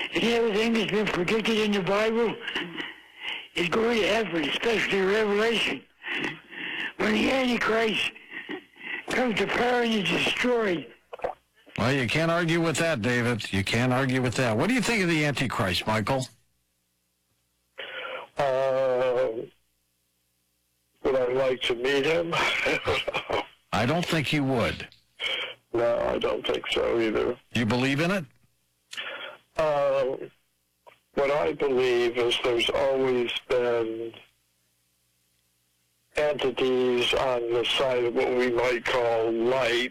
and everything that's been predicted in the Bible is going to happen, especially Revelation. When the Antichrist comes to power and is destroyed. Well, you can't argue with that, David. You can't argue with that. What do you think of the Antichrist, Michael? Would I like to meet him? I don't think you would. No, I don't think so either. You believe in it? What I believe is there's always been entities on the side of what we might call light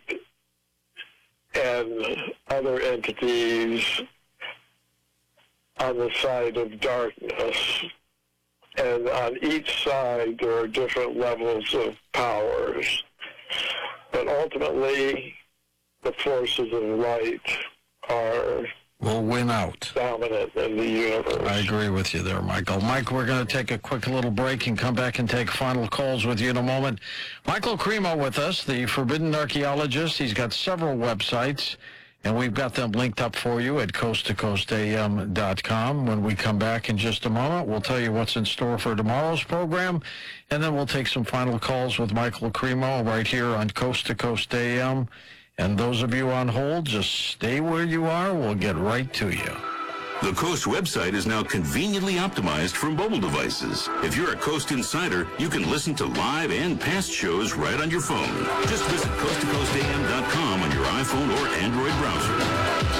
and other entities on the side of darkness. And on each side, there are different levels of powers. But ultimately, the forces of light will win out. Dominant in the universe. I agree with you there, Michael. Mike, we're going to take a quick little break and come back and take final calls with you in a moment. Michael Cremo with us, the Forbidden Archaeologist. He's got several websites, and we've got them linked up for you at coasttocoastam.com. When we come back in just a moment, we'll tell you what's in store for tomorrow's program, and then we'll take some final calls with Michael Cremo right here on Coast to Coast AM. And those of you on hold, just stay where you are. We'll get right to you. The Coast website is now conveniently optimized for mobile devices. If you're a Coast insider, you can listen to live and past shows right on your phone. Just visit coasttocoastam.com on your iPhone or Android browser.